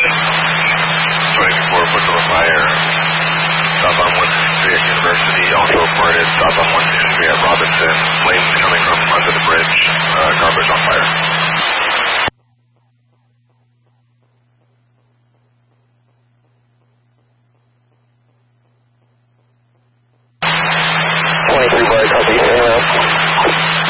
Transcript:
24 Putzel Fire. Southbound 163 at University, also reported southbound